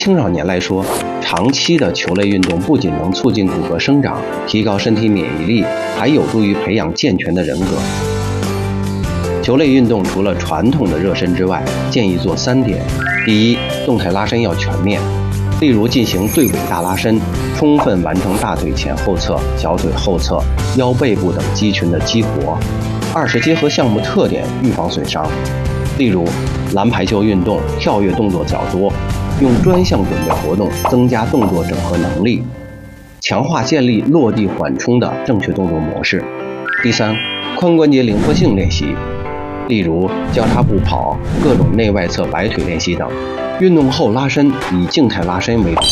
青少年来说，长期的球类运动不仅能促进骨骼生长，提高身体免疫力，还有助于培养健全的人格。球类运动除了传统的热身之外，建议做3点：第一，动态拉伸要全面，例如进行对尾大拉伸，充分完成大腿前后侧、小腿后侧、腰背部等肌群的激活。二是结合项目特点预防损伤，例如篮排球运动跳跃动作较多，用专项准备活动增加动作整合能力，强化建立落地缓冲的正确动作模式。第三，髋关节灵活性练习，例如交叉步跑、各种内外侧摆腿练习等。运动后拉伸以静态拉伸为主。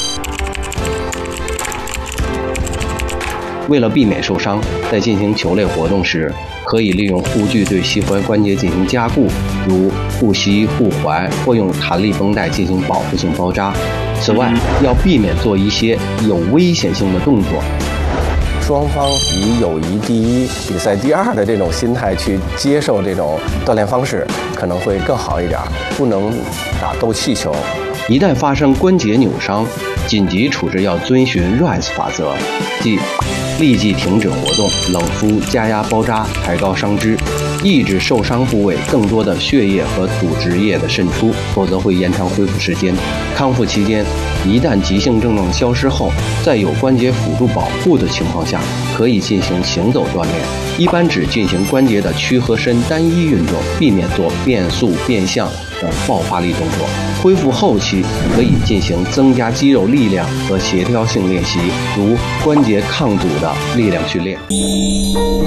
为了避免受伤，在进行球类活动时，可以利用护具对膝踝关节进行加固，如护膝、护踝，或用弹力绷带进行保护性包扎。此外，要避免做一些有危险性的动作。 双方以友谊第一、比赛第二的这种心态去接受这种锻炼方式，可能会更好一点。不能打斗气球。 一旦发生关节扭伤，紧急处置要遵循 RICE 法则，即立即停止活动、冷敷、加压包扎、抬高伤肢，抑制受伤部位更多的血液和组织液的渗出，否则会延长恢复时间。康复期间，一旦急性症状消失后，在有关节辅助保护的情况下，可以进行行走锻炼，一般只进行关节的屈和伸单一运动，避免做变速、变向等爆发力动作。恢复后期可以进行增加肌肉力量和协调性练习，如关节抗阻的力量训练。